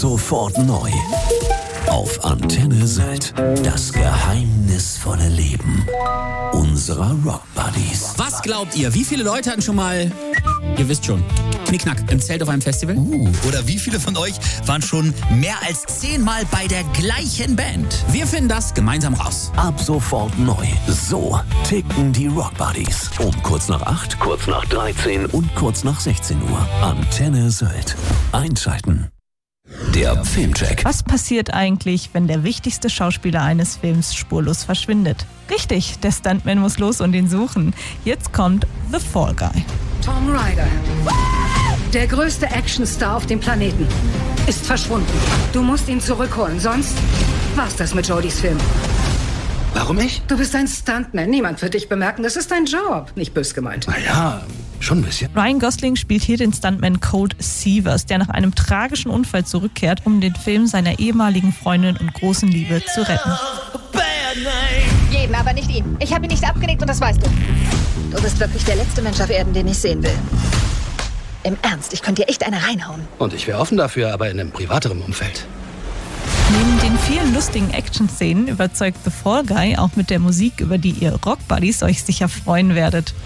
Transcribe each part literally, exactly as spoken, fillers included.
sofort neu. Auf Antenne Sylt. Das geheimnisvolle Leben unserer Rock-Buddies. Was glaubt ihr? Wie viele Leute hatten schon mal, ihr wisst schon, Knickknack im Zelt auf einem Festival? Uh. Oder wie viele von euch waren schon mehr als zehnmal bei der gleichen Band? Wir finden das gemeinsam raus. Ab sofort neu. So ticken die Rock-Buddies. Um kurz nach acht, kurz nach dreizehn und kurz nach sechzehn Uhr. Antenne Sylt. Einschalten. Der Filmcheck. Was passiert eigentlich, wenn der wichtigste Schauspieler eines Films spurlos verschwindet? Richtig, der Stuntman muss los und ihn suchen. Jetzt kommt The Fall Guy. Tom Ryder, der größte Actionstar auf dem Planeten, ist verschwunden. Du musst ihn zurückholen, sonst war's das mit Jodys Film. Warum ich? Du bist ein Stuntman, niemand wird dich bemerken, das ist dein Job. Nicht bös gemeint. Naja, schon ein bisschen. Ryan Gosling spielt hier den Stuntman Colt Seavers, der nach einem tragischen Unfall zurückkehrt, um den Film seiner ehemaligen Freundin und großen Liebe zu retten. Jeden, aber nicht ihn. Ich habe ihn nicht abgelegt und das weißt du. Du bist wirklich der letzte Mensch auf Erden, den ich sehen will. Im Ernst, ich könnte dir echt eine reinhauen. Und ich wäre offen dafür, aber in einem privateren Umfeld. Neben den vielen lustigen Action-Szenen überzeugt The Fall Guy auch mit der Musik, über die ihr Rock-Buddies euch sicher freuen werdet.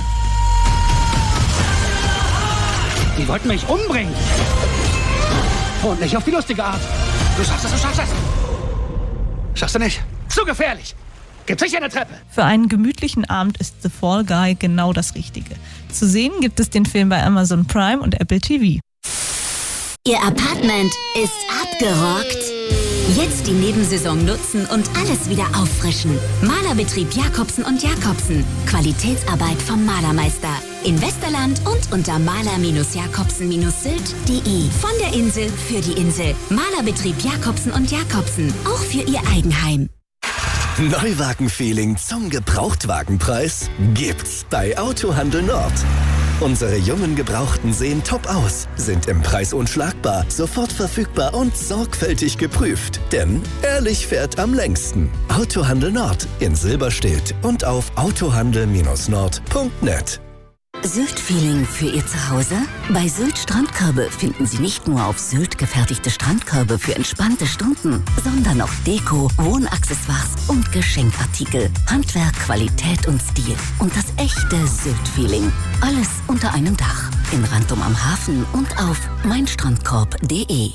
Die wollten mich umbringen. Und nicht auf die lustige Art. Du schaffst es, du schaffst es. Schaffst du nicht? Zu gefährlich. Gibt sicher eine Treppe. Für einen gemütlichen Abend ist The Fall Guy genau das Richtige. Zu sehen gibt es den Film bei Amazon Prime und Apple T V. Ihr Apartment ist abgerockt? Jetzt die Nebensaison nutzen und alles wieder auffrischen. Malerbetrieb Jacobsen und Jacobsen. Qualitätsarbeit vom Malermeister. In Westerland und unter maler-jacobsen sylt punkt de. Von der Insel für die Insel. Malerbetrieb Jacobsen und Jacobsen. Auch für Ihr Eigenheim. Neuwagen-Feeling zum Gebrauchtwagenpreis gibt's bei Autohandel Nord. Unsere jungen Gebrauchten sehen top aus, sind im Preis unschlagbar, sofort verfügbar und sorgfältig geprüft. Denn ehrlich fährt am längsten. Autohandel Nord in Silberstedt und auf autohandel nord punkt net. Sylt-Feeling für Ihr Zuhause? Bei Sylt Strandkörbe finden Sie nicht nur auf Sylt gefertigte Strandkörbe für entspannte Stunden, sondern auch Deko, Wohnaccessoires und Geschenkartikel. Handwerk, Qualität und Stil. Und das echte Sylt-Feeling. Alles unter einem Dach. In Rantum am Hafen und auf meinstrandkorb punkt de.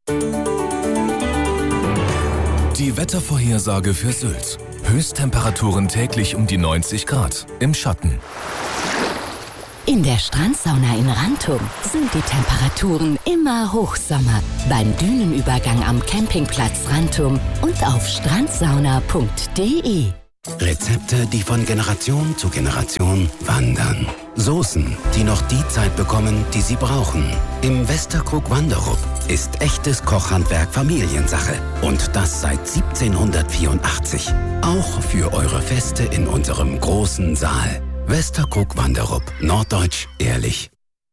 Die Wettervorhersage für Sylt. Höchsttemperaturen täglich um die neunzig Grad. Im Schatten. In der Strandsauna in Rantum sind die Temperaturen immer Hochsommer. Beim Dünenübergang am Campingplatz Rantum und auf strandsauna punkt de. Rezepte, die von Generation zu Generation wandern. Soßen, die noch die Zeit bekommen, die sie brauchen. Im Westerkrug Wanderup ist echtes Kochhandwerk Familiensache. Und das seit siebzehnhundertvierundachtzig. Auch für eure Feste in unserem großen Saal. Westerkrug Wanderup. Norddeutsch ehrlich.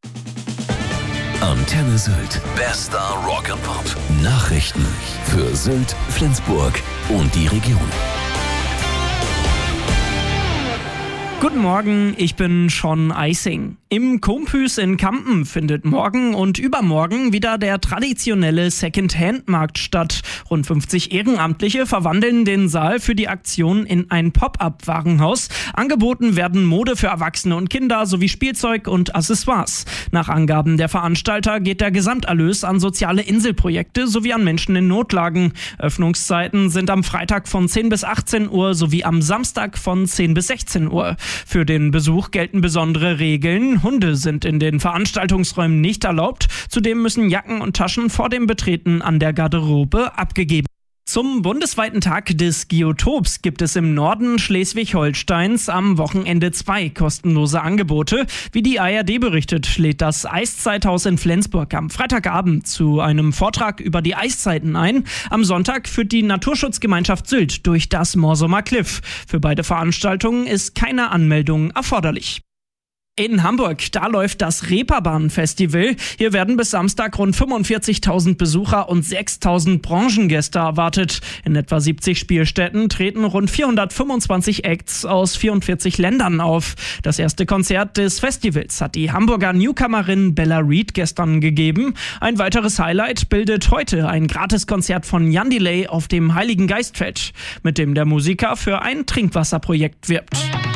Antenne Sylt. Bester Rock and Pop. Nachrichten für Sylt, Flensburg und die Region. Guten Morgen, ich bin Sean Eising. Im Kompüs in Kampen findet morgen und übermorgen wieder der traditionelle Second-Hand-Markt statt. Rund fünfzig Ehrenamtliche verwandeln den Saal für die Aktion in ein Pop-up-Warenhaus. Angeboten werden Mode für Erwachsene und Kinder sowie Spielzeug und Accessoires. Nach Angaben der Veranstalter geht der Gesamterlös an soziale Inselprojekte sowie an Menschen in Notlagen. Öffnungszeiten sind am Freitag von zehn bis achtzehn Uhr sowie am Samstag von zehn bis sechzehn Uhr. Für den Besuch gelten besondere Regeln. Hunde sind in den Veranstaltungsräumen nicht erlaubt. Zudem müssen Jacken und Taschen vor dem Betreten an der Garderobe abgegeben werden. Zum bundesweiten Tag des Geotops gibt es im Norden Schleswig-Holsteins am Wochenende zwei kostenlose Angebote. Wie die A R D berichtet, lädt das Eiszeithaus in Flensburg am Freitagabend zu einem Vortrag über die Eiszeiten ein. Am Sonntag führt die Naturschutzgemeinschaft Sylt durch das Morsumer Cliff. Für beide Veranstaltungen ist keine Anmeldung erforderlich. In Hamburg, da läuft das Reeperbahn-Festival. Hier werden bis Samstag rund fünfundvierzigtausend Besucher und sechstausend Branchengäste erwartet. In etwa siebzig Spielstätten treten rund vierhundertfünfundzwanzig Acts aus vierundvierzig Ländern auf. Das erste Konzert des Festivals hat die Hamburger Newcomerin Bella Reed gestern gegeben. Ein weiteres Highlight bildet heute ein Gratiskonzert von Jan Delay auf dem Heiligen Geistfeld, mit dem der Musiker für ein Trinkwasserprojekt wirbt.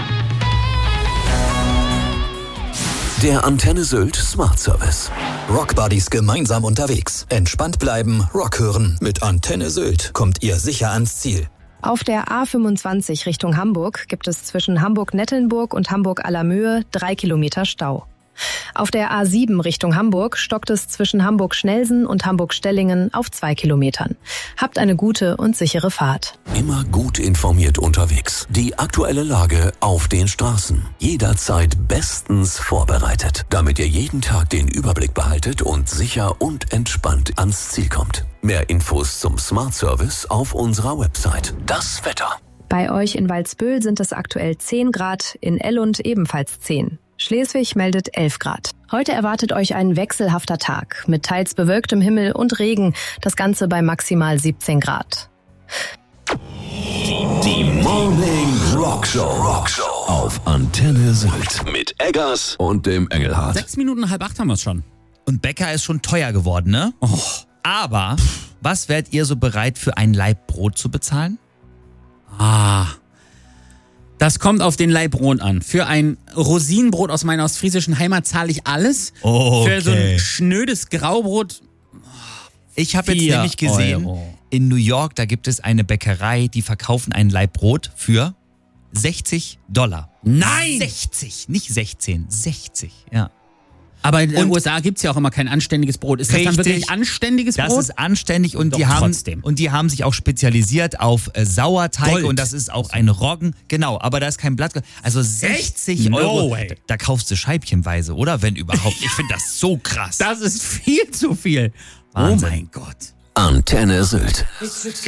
Der Antenne Sylt Smart Service. Rockbuddies gemeinsam unterwegs. Entspannt bleiben, Rock hören. Mit Antenne Sylt kommt ihr sicher ans Ziel. Auf der A fünfundzwanzig Richtung Hamburg gibt es zwischen Hamburg-Nettelnburg und Hamburg-Allermöhe drei Kilometer Stau. Auf der A sieben Richtung Hamburg stockt es zwischen Hamburg-Schnelsen und Hamburg-Stellingen auf zwei Kilometern. Habt eine gute und sichere Fahrt. Immer gut informiert unterwegs. Die aktuelle Lage auf den Straßen. Jederzeit bestens vorbereitet, damit ihr jeden Tag den Überblick behaltet und sicher und entspannt ans Ziel kommt. Mehr Infos zum Smart Service auf unserer Website. Das Wetter. Bei euch in Waldsbüll sind es aktuell zehn Grad, in Ellund ebenfalls zehn. Schleswig meldet elf Grad. Heute erwartet euch ein wechselhafter Tag mit teils bewölktem Himmel und Regen, das Ganze bei maximal siebzehn Grad. Die Morning Rockshow. Rockshow auf Antenne Sylt mit Eggers und dem Engelhardt. Sechs Minuten, halb acht haben wir es schon. Und Bäcker ist schon teuer geworden, ne? Oh. Aber was wärt ihr so bereit für ein Laib Brot zu bezahlen? Ah, das kommt auf den Laib Brot an. Für ein Rosinenbrot aus meiner ostfriesischen Heimat zahle ich alles. Okay. Für so ein schnödes Graubrot. Ich habe jetzt nämlich gesehen, Euro. In New York, da gibt es eine Bäckerei, die verkaufen ein Laib Brot für sechzig Dollar. Nein! sechzig, nicht sechzehn, sechzig, ja. Aber in den U S A gibt es ja auch immer kein anständiges Brot. Ist das Richtig, dann wirklich anständiges Brot? Das ist anständig und Doch, die haben trotzdem. und die haben sich auch spezialisiert auf äh, Sauerteig Gold. Und das ist auch ein Roggen. Genau, aber da ist kein Blatt. Also sechzig No Euro. way. Da, da kaufst du scheibchenweise, oder? Wenn überhaupt. Ich finde das so krass. Das ist viel zu viel. Wahnsinn. Oh mein Gott. Antenne Sylt.